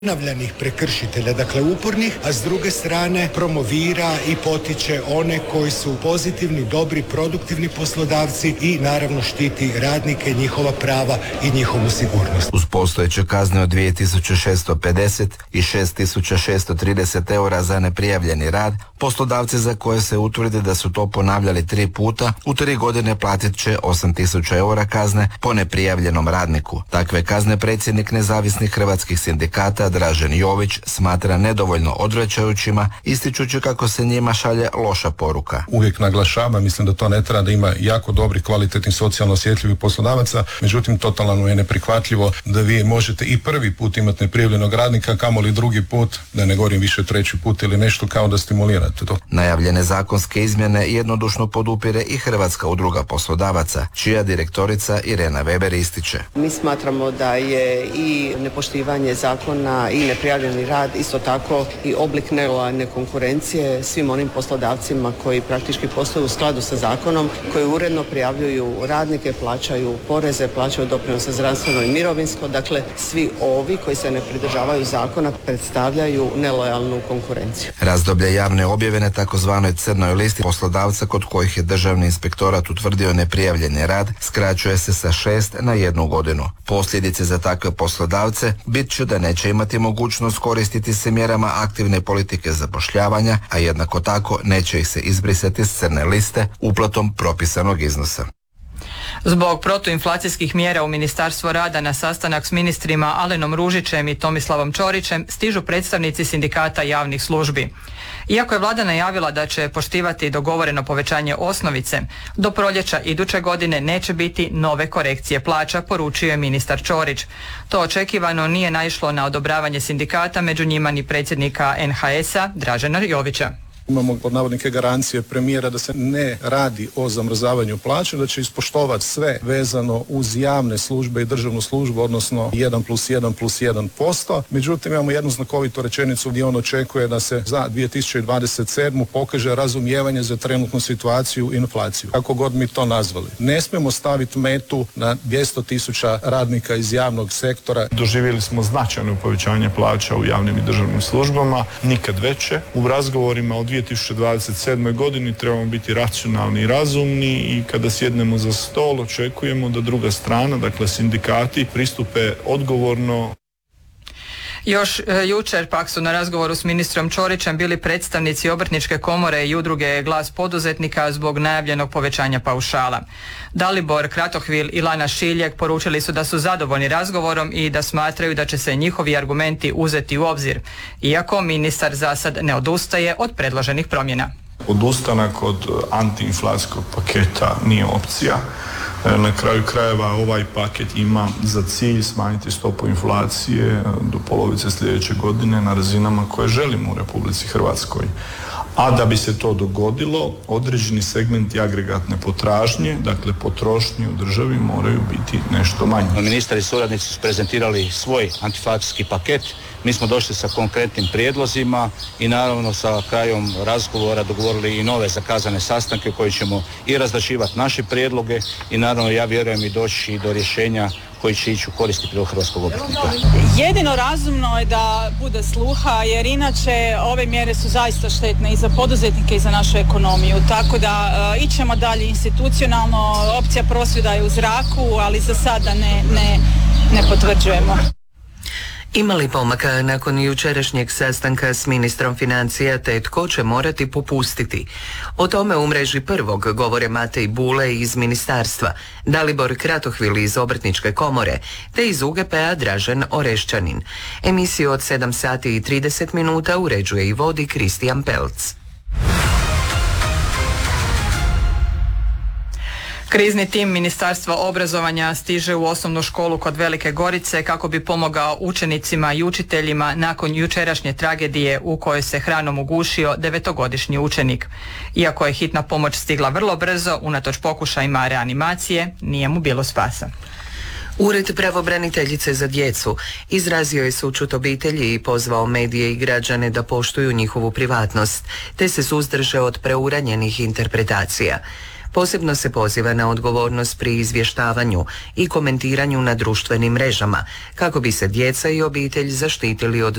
ponavljanih prekršitelja, dakle upornih, a s druge strane promovira i potiče one koji su pozitivni, dobri, produktivni poslodavci i naravno štiti radnike, njihova prava i njihovu sigurnost. Uz postojeće kazne od 2650 i 6630 eura za neprijavljeni rad, poslodavci za koje se utvrdi da su to ponavljali 3 puta, u 3 godine platit će 8000 eura kazne po neprijavljenom radniku. Takve kazne predsjednik nezavisnih hrvatskih sindikata Dražen Jović smatra nedovoljno odvraćajućima, ističući kako se njima šalje loša poruka. Uvijek naglašavam, mislim da to ne treba, da ima jako dobri, kvalitetni, socijalno osjetljivih poslodavaca, međutim totalno je neprihvatljivo da vi možete i prvi put imati neprijavljenog radnika, kamoli drugi put, da ne govorim više 3. put ili nešto, kao da stimulirate to. Najavljene zakonske izmjene jednodušno podupire i Hrvatska udruga poslodavaca, čija direktorica Irena Weber ističe. Mi smatramo da je i nepoštivanje zakona i neprijavljeni rad isto tako i oblik nelojalne konkurencije svim onim poslodavcima koji praktički posluju u skladu sa zakonom, koji uredno prijavljuju radnike, plaćaju poreze, plaćaju doprinose zdravstveno i mirovinsko. Dakle, svi ovi koji se ne pridržavaju zakona predstavljaju nelojalnu konkurenciju. Razdoblje javne objave na takozvanoj crnoj listi poslodavca kod kojih je Državni inspektorat utvrdio neprijavljeni rad skraćuje se sa 6 na 1 godinu. Posljedice za takve poslodavce bit će da neće imati mogućnost koristiti se mjerama aktivne politike zapošljavanja, a jednako tako neće ih se izbrisati s crne liste uplatom propisanog iznosa. Zbog protuinflacijskih mjera u Ministarstvo rada na sastanak s ministrima Alenom Ružićem i Tomislavom Ćorićem stižu predstavnici sindikata javnih službi. Iako je vlada najavila da će poštivati dogovoreno povećanje osnovice, do proljeća iduće godine neće biti nove korekcije plaća, poručio je ministar Ćorić. To očekivano nije naišlo na odobravanje sindikata, među njima ni predsjednika NHS-a Dražena Jovića. Imamo pod navodnike garancije premijera da se ne radi o zamrzavanju plaća, da će ispoštovati sve vezano uz javne službe i državnu službu, odnosno 1+1+1%. Međutim, imamo jednu znakovitu rečenicu gdje on očekuje da se za 2027. pokaže razumijevanje za trenutnu situaciju i inflaciju. Kako god mi to nazvali. Ne smijemo staviti metu na 200.000 radnika iz javnog sektora. Doživjeli smo značajno povećanje plaća u javnim i državnim službama, nikad veće. U razgovorima o 2027. godini trebamo biti racionalni i razumni i kada sjednemo za stol očekujemo da druga strana, dakle sindikati, pristupe odgovorno. Još jučer pak su na razgovoru s ministrom Ćorićem bili predstavnici Obrtničke komore i udruge Glas poduzetnika zbog najavljenog povećanja paušala. Dalibor Kratohvil i Lana Šiljek poručili su da su zadovoljni razgovorom i da smatraju da će se njihovi argumenti uzeti u obzir, iako ministar za sad ne odustaje od predloženih promjena. Odustanak od antiinflacijskog paketa nije opcija. Na kraju krajeva ovaj paket ima za cilj smanjiti stopu inflacije do polovice sljedeće godine na razinama koje želimo u Republici Hrvatskoj. A da bi se to dogodilo, određeni segmenti agregatne potražnje, dakle potrošnje u državi, moraju biti nešto manji. Ministar i suradnici su prezentirali svoj antiinflacijski paket. Mi smo došli sa konkretnim prijedlozima i naravno sa krajom razgovora dogovorili i nove zakazane sastanke koji ćemo i razrađivati naše prijedloge i naravno ja vjerujem i doći do rješenja koji će ići u korist prilog hrvatskog obrtnika. Jedino razumno je da bude sluha, jer inače ove mjere su zaista štetne i za poduzetnike i za našu ekonomiju. Tako da ićemo dalje institucionalno, opcija prosvjeda je u zraku, ali za sada ne potvrđujemo. Ima li pomaka nakon jučerašnjeg sastanka s ministrom financija, te tko će morati popustiti? O tome u mreži Prvog govore Matej Bule iz ministarstva, Dalibor Kratohvil iz Obrtničke komore, te iz UGP-a Dražen Orešćanin. Emisiju od 7:30 uređuje i vodi Kristijan Pelc. Krizni tim Ministarstva obrazovanja stiže u osnovnu školu kod Velike Gorice kako bi pomogao učenicima i učiteljima nakon jučerašnje tragedije u kojoj se hranom ugušio 9-godišnji učenik. Iako je hitna pomoć stigla vrlo brzo, unatoč pokušajima reanimacije, nije mu bilo spasa. Ured pravobraniteljice za djecu izrazio je sućut obitelji i pozvao medije i građane da poštuju njihovu privatnost, te se suzdrže od preuranjenih interpretacija. Posebno se poziva na odgovornost pri izvještavanju i komentiranju na društvenim mrežama kako bi se djeca i obitelj zaštitili od